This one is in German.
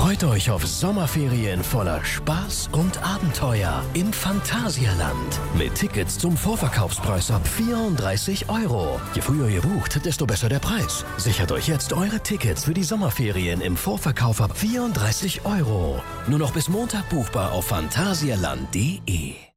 Freut euch auf Sommerferien voller Spaß und Abenteuer im Phantasialand. Mit Tickets zum Vorverkaufspreis ab 34 €. Je früher ihr bucht, desto besser der Preis. Sichert euch jetzt eure Tickets für die Sommerferien im Vorverkauf ab 34 €. Nur noch bis Montag buchbar auf phantasialand.de.